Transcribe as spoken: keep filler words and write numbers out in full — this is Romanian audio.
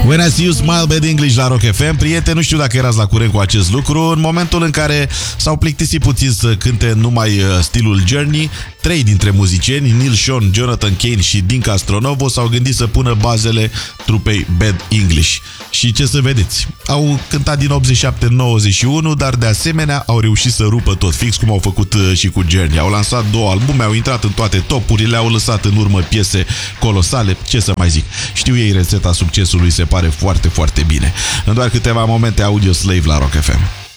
When I See You Smile, Bad English la Rock F M. Prieteni, nu știu dacă erați la curent cu acest lucru. În momentul în care s-au plictisit puțin să cânte numai stilul Journey, trei dintre muzicieni, Neil Schon, Jonathan Cain și Dean Castronovo, s-au gândit să pună bazele trupei Bad English. Și ce să vedeți, au cântat din optzeci și șapte în nouăzeci și unu, dar de asemenea au reușit să rupă tot, fix cum au făcut și cu Journey. Au lansat două albume, au intrat în toate topurile, au lăsat în urmă piese colosale, ce să mai zic. Știu ei rețeta succesului, se pare foarte, foarte bine. În doar câteva momente, Audio Slave la Rock F M.